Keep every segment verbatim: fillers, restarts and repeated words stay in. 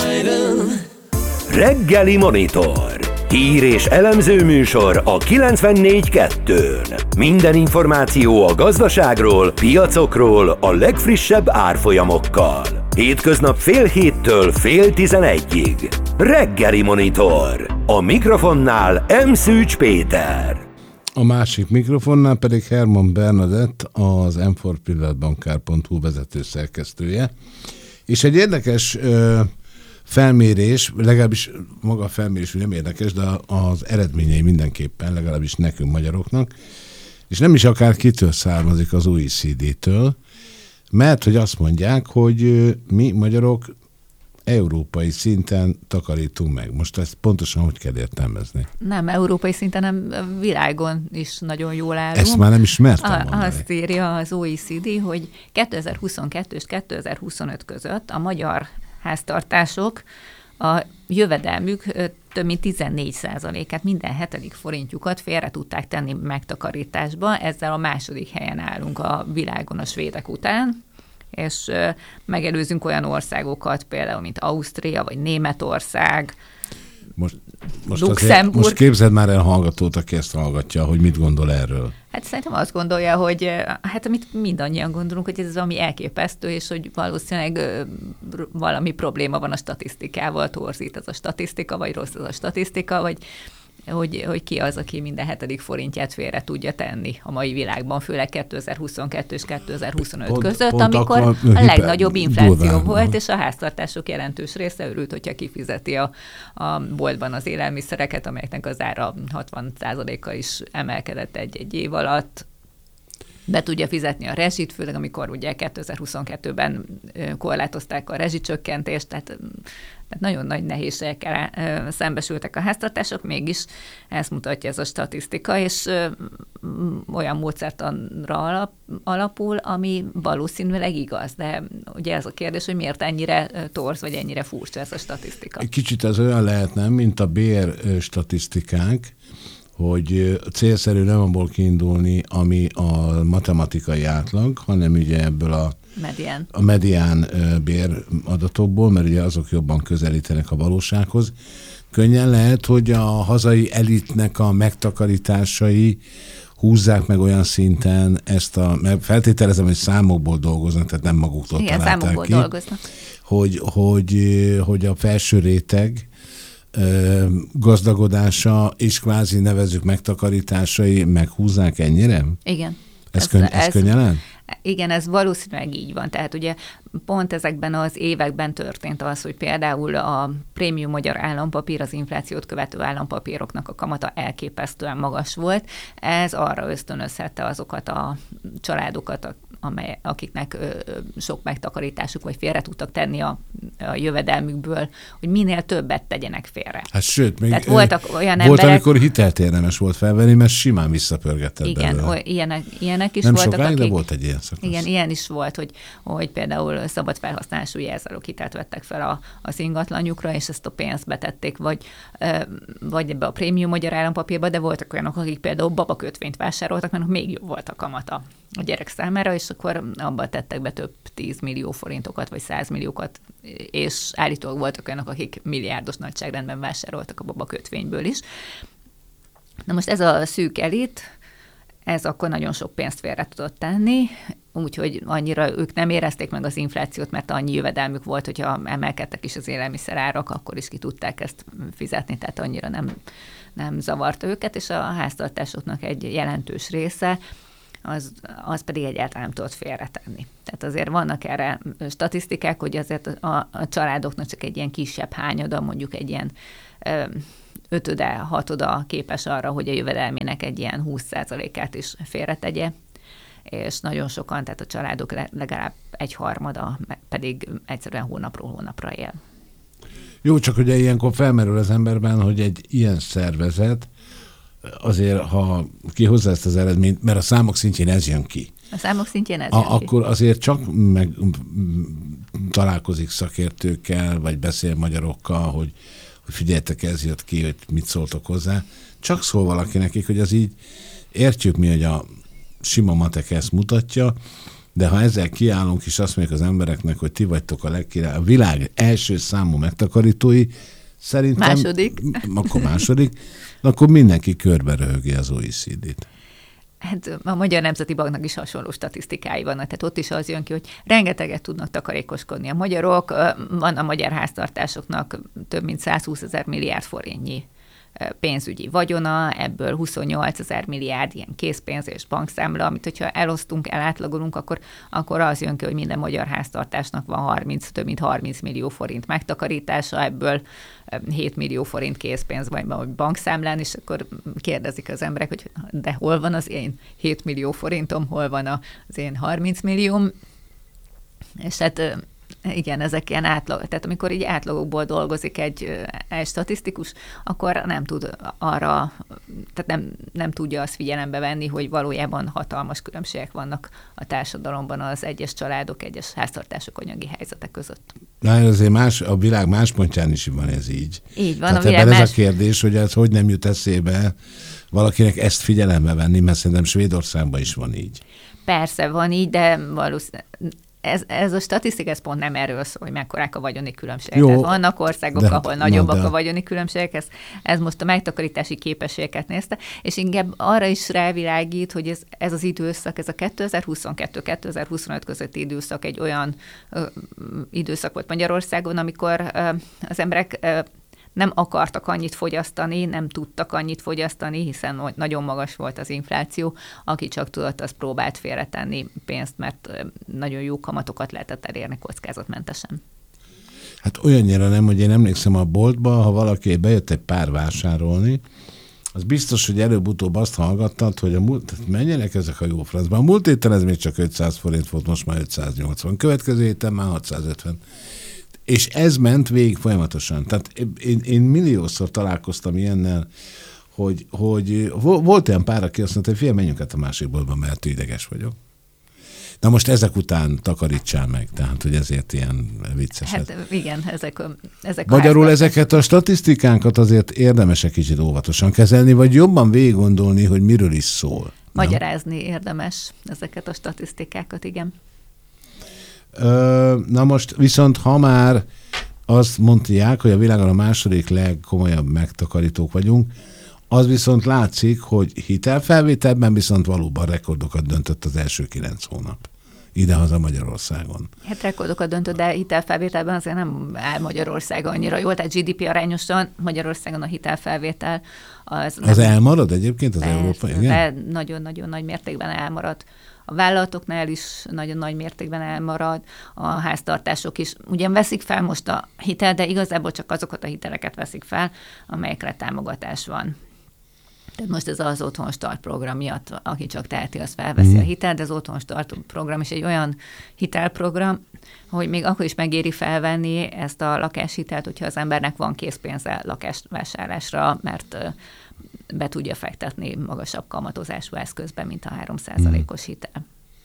Reggeli Monitor. Hír és elemző műsor a kilencvennégy kettőn. Minden információ a gazdaságról, piacokról, a legfrissebb árfolyamokkal. Hétköznap fél héttől fél tizenegyig. Reggeli Monitor. A mikrofonnál M. Szűcs Péter. A másik mikrofonnál pedig Herman Bernadett, az em négy pillanatbankár pont hu vezető szerkesztője. És egy érdekes ö, felmérés, legalábbis maga a felmérés nem érdekes, de az eredményei mindenképpen, legalábbis nekünk magyaroknak, és nem is akár kitől származik, az o e cé dé-től, mert hogy azt mondják, hogy mi magyarok európai szinten takarítunk meg. Most ezt pontosan hogy kell értelmezni? Nem, európai szinten, nem, világon is nagyon jól állunk. Ezt már nem ismertem mondani. Azt írja az o e cé dé, hogy kétezer-huszonkettő és kétezer-huszonöt között a magyar háztartások a jövedelmük több mint tizennégy százalékát, minden hetedik forintjukat félre tudták tenni megtakarításba. Ezzel a második helyen állunk a világon a svédek után, és megelőzünk olyan országokat, például, mint Ausztria, vagy Németország, most, most, Luxemburg. Most képzeld már el hallgatót, aki ezt hallgatja, hogy mit gondol erről. Hát szerintem azt gondolja, hogy hát amit mindannyian gondolunk, hogy ez valami elképesztő, és hogy valószínűleg valami probléma van a statisztikával, torzít ez a statisztika, vagy rossz ez a statisztika, vagy hogy, hogy ki az, aki minden hetedik forintját félre tudja tenni a mai világban, főleg kétezer-huszonkettő és kétezer-huszonöt pont, között, pont amikor a legnagyobb infláció durván volt, és a háztartások jelentős része örült, hogyha kifizeti a, a boltban az élelmiszereket, amelyeknek az ára hatvan százalékkal is emelkedett egy-egy év alatt. Be tudja fizetni a rezsit, főleg amikor ugye kétezer-huszonkettőben korlátozták a rezsicsökkentést, tehát, tehát nagyon nagy nehézségekkel szembesültek a háztartások, mégis ezt mutatja ez a statisztika, és olyan módszertanra alap, alapul, ami valószínűleg igaz, de ugye ez a kérdés, hogy miért ennyire torz, vagy ennyire furcsa ez a statisztika. Kicsit ez olyan lehetne, mint a bér statisztikák, hogy célszerű nem abból kiindulni, ami a matematikai átlag, hanem ugye ebből a medián, a medián béradatokból, mert ugye azok jobban közelítenek a valósághoz. Könnyen lehet, hogy a hazai elitnek a megtakarításai húzzák meg olyan szinten ezt a, mert feltételezem, hogy számokból dolgoznak, tehát nem maguktól igen, találták számokból ki, dolgoznak. Hogy, hogy, hogy a felső réteg gazdagodása és kvázi nevezzük megtakarításai meghúzzák ennyire? Igen. Ez, ez, könny- ez, ez könnyen el? Igen, ez valószínűleg így van. Tehát ugye pont ezekben az években történt az, hogy például a prémium magyar állampapír, az inflációt követő állampapíroknak a kamata elképesztően magas volt. Ez arra ösztönözhette azokat a családokat, amely, akiknek ö, sok megtakarításuk, vagy félre tudtak tenni a, a jövedelmükből, hogy minél többet tegyenek félre. Hát sőt, még Tehát voltak olyan volt, emberek, amikor hitelt érdemes volt felvenni, mert simán visszapörgetett igen, belőle. Igen, ilyenek, ilyenek is nem voltak. Nem sokáig, akik, de volt egy ilyen szakasz. Igen, ilyen is volt, hogy, hogy például szabad felhasználású jelzálóghitelt vettek fel a, az ingatlanjukra, és ezt a pénzt betették, vagy, vagy ebbe a prémium magyar állampapírba, de voltak olyanok, akik például babakötvényt vásároltak, mert még jobb volt a kamata a gyerek számára, és akkor abban tettek be több tízmillió forintokat, vagy százmilliókat, és állítólag voltak olyanok, akik milliárdos nagyságrendben vásároltak a babakötvényből is. Na most ez a szűk elit, ez akkor nagyon sok pénzt félre tudott tenni, úgyhogy annyira ők nem érezték meg az inflációt, mert annyi jövedelmük volt, hogyha emelkedtek is az élelmiszerárak, akkor is ki tudták ezt fizetni, tehát annyira nem, nem zavarta őket, és a háztartásoknak egy jelentős része, az, az pedig egyáltalán nem tudott félretenni. Tehát azért vannak erre statisztikák, hogy azért a, a családoknak csak egy ilyen kisebb hányada, mondjuk egy ilyen ö, ötöde, hatoda képes arra, hogy a jövedelmének egy ilyen húsz százalékát is félretegye, és nagyon sokan, tehát a családok legalább egy harmada pedig egyszerűen hónapról hónapra él. Jó, csak ugye ilyenkor felmerül az emberben, hogy egy ilyen szervezet azért, ha kihozza ezt az eredményt, mert a számok szintjén ez jön ki. A számok szintjén ez a, jön ki. Akkor azért csak meg, találkozik szakértőkkel, vagy beszél magyarokkal, hogy, hogy figyeljetek, ez jött ki, hogy mit szóltok hozzá. Csak szól valaki nekik, hogy az így értjük mi, hogy a sima matek ezt mutatja, de ha ezzel kiállunk, és azt mondjuk az embereknek, hogy ti vagytok a legkirály, a világ első számú megtakarítói, szerintem... Második. Akkor második, akkor mindenki körbe röhögi az o e cé dét. Hát a Magyar Nemzeti Banknak is hasonló statisztikái vannak, tehát ott is az jön ki, hogy rengeteget tudnak takarékoskodni a magyarok, van a magyar háztartásoknak több mint százhúszezer milliárd forintnyi pénzügyi vagyona, ebből huszonnyolcezer milliárd ilyen készpénz és bankszámla, amit hogyha elosztunk, elátlagolunk, akkor, akkor az jön ki, hogy minden magyar háztartásnak van harminc, több mint harminc millió forint megtakarítása, ebből hét millió forint készpénz vagy bankszámlán, és akkor kérdezik az emberek, hogy de hol van az én hét millió forintom, hol van az én harminc millióm, és hát igen, ezek ilyen átlag, tehát amikor így átlagokból dolgozik egy, egy statisztikus, akkor nem tud arra, tehát nem, nem tudja azt figyelembe venni, hogy valójában hatalmas különbségek vannak a társadalomban az egyes családok, egyes háztartások anyagi helyzete között. Na, azért más, a világ más pontján is van ez így. Így van. Tehát a világ ebben más... ez a kérdés, hogy ez hogy nem jut eszébe valakinek ezt figyelembe venni, mert szerintem Svédországban is van így. Persze van így, de valószínűleg Ez, ez a statisztika, ez pont nem erről szól, hogy mekkorák a vagyoni különbségek. Jó, Tehát vannak országok, de, ahol nagyobbak de. a vagyoni különbségek, ez, ez most a megtakarítási képességeket nézte, és inkább arra is rávilágít, hogy ez, ez az időszak, ez a kétezer-huszonkettő kétezer-huszonöt közötti időszak egy olyan ö, időszak volt Magyarországon, amikor ö, az emberek ö, nem akartak annyit fogyasztani, nem tudtak annyit fogyasztani, hiszen nagyon magas volt az infláció. Aki csak tudott, az próbált félretenni pénzt, mert nagyon jó kamatokat lehetett elérni kockázatmentesen. Hát olyannyira nem, hogy én emlékszem a boltba, ha valaki bejött egy pár vásárolni, az biztos, hogy előbb-utóbb azt hallgattad, hogy a múlt, menjenek ezek a jó francban. A múlt héten ez még csak ötszáz forint volt, most már ötszáznyolcvan. Következő héten már hatszázötven. És ez ment végig folyamatosan. Tehát én, én milliószor találkoztam ilyennel, hogy, hogy volt olyan pár, aki azt mondta, hogy fiam, menjünk át a másik boltba, mert ideges vagyok. Na most ezek után takarítsál meg, tehát hogy ezért ilyen vicces. Hát igen, ezek, ezek Magyarul a ezeket a statisztikánkat azért érdemes egy kicsit óvatosan kezelni, vagy jobban végig gondolni, hogy miről is szól. Magyarázni nem? Érdemes ezeket a statisztikákat, igen. Na most viszont, ha már azt mondják, hogy a világon a második legkomolyabb megtakarítók vagyunk, az viszont látszik, hogy hitelfelvételben viszont valóban rekordokat döntött az első kilenc hónap. Idehaza Magyarországon. Hát rekordokat döntött, de hitelfelvételben azért nem áll Magyarország annyira jól, tehát gé dé pé arányosan Magyarországon a hitelfelvétel az... Az nem, elmarad egyébként az európai? De nagyon-nagyon nagy mértékben elmarad. A vállalatoknál is nagyon nagy mértékben elmarad, a háztartások is ugyan veszik fel most a hitel, de igazából csak azokat a hiteleket veszik fel, amelyekre támogatás van. Tehát most ez az Otthon Start program miatt, aki csak teheti, az felveszi mm. a hitelt, de az Otthon Start program is egy olyan hitelprogram, hogy még akkor is megéri felvenni ezt a lakáshitelt, hogyha az embernek van készpénze lakásvásárlásra, mert be tudja fektetni magasabb kamatozású eszközben, mint a három százalékos hitel.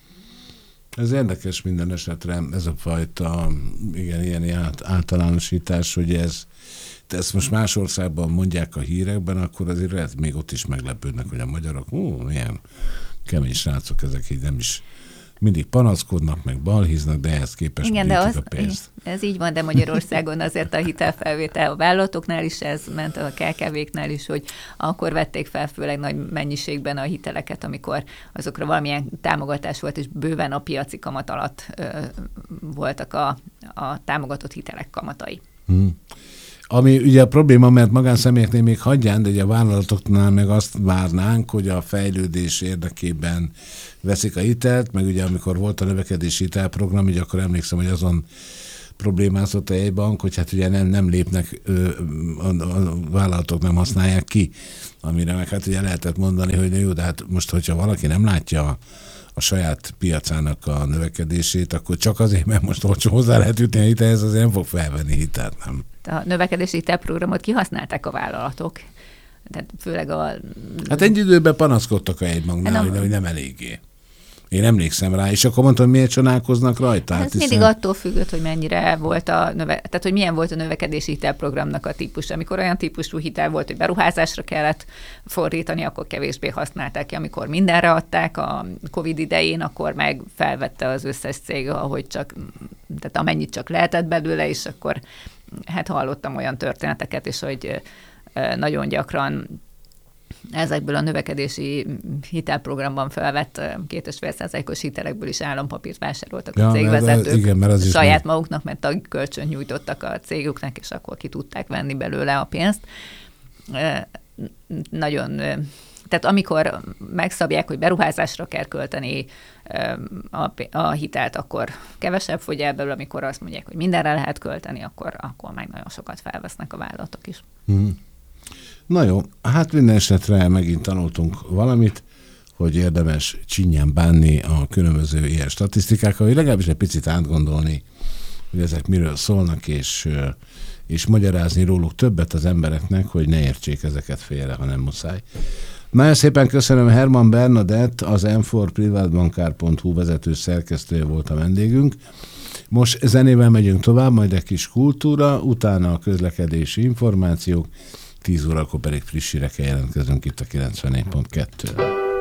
Ez érdekes minden esetre, ez a fajta igen, ilyen általánosítás, hogy ez, ezt most más országban mondják a hírekben, akkor azért lehet, még ott is meglepődnek, hogy a magyarok, hú, milyen kemény srácok, ezek így nem is mindig panaszkodnak, meg balhíznak, de ehhez képest igen, de az, a pénzt. Ez így van, de Magyarországon azért a hitelfelvétel a vállalatoknál is ez ment, a ká ká véknál is, hogy akkor vették fel főleg nagy mennyiségben a hiteleket, amikor azokra valamilyen támogatás volt, és bőven a piaci kamat alatt ö, voltak a, a támogatott hitelek kamatai. Hmm. Ami ugye a probléma, mert magánszemélyeknél még hagyján, de ugye a vállalatoknál meg azt várnánk, hogy a fejlődés érdekében veszik a hitelt, meg ugye amikor volt a növekedési hitelprogram, ugye akkor emlékszem, hogy azon problémázott a jegybank, hogy hát ugye nem, nem lépnek, a, a vállalatok nem használják ki, amire meg hát ugye lehetett mondani, hogy jó, de hát most, hogyha valaki nem látja a saját piacának a növekedését, akkor csak azért, mert most olcsó hozzá lehet jutni a hitelhez, azért nem fog felvenni hitelt, nem? A növekedési hitelprogramot kihasználták a vállalatok. Tehát főleg a... Hát egy időben panaszkodtak a jegybanknál, nem, hogy nem eléggé. Én emlékszem rá, és akkor mondtam, miért csodálkoznak rajta? Hát hát ez hiszen... mindig attól függött, hogy mennyire volt a növe... tehát hogy milyen volt a növekedési hitelprogramnak a típus. Amikor olyan típusú hitel volt, hogy beruházásra kellett fordítani, akkor kevésbé használták ki. Amikor mindenre adták a Covid idején, akkor meg felvette az összes cég, ahogy csak, tehát amennyit csak lehetett belőle, és akkor hát hallottam olyan történeteket is, hogy nagyon gyakran ezekből a növekedési hitelprogramban felvett két és fél százalékos hitelekből is állampapírt vásároltak ja, a cégvezetők mert, igen, mert az saját is maguknak, mert tagi kölcsön nyújtottak a cégüknek, és akkor ki tudták venni belőle a pénzt. Nagyon, tehát amikor megszabják, hogy beruházásra kell költeni a, a hitelt, akkor kevesebb fogy el belőle, amikor azt mondják, hogy mindenre lehet költeni, akkor, akkor meg nagyon sokat felvesznek a vállalatok is. Hmm. Na jó, hát minden esetre megint tanultunk valamit, hogy érdemes csinyán bánni a különböző ilyen statisztikákkal, hogy legalábbis egy picit átgondolni, hogy ezek miről szólnak, és, és magyarázni róluk többet az embereknek, hogy ne értsék ezeket félre, ha nem muszáj. Nagyon szépen köszönöm, Herman Bernadett, az em négy privatbankár pont hu vezető szerkesztője volt a vendégünk. Most zenével megyünk tovább, majd egy kis kultúra, utána a közlekedési információk, tíz órakor pedig friss hírekkel jelentkezünk itt a kilencvennégy pont kettőre.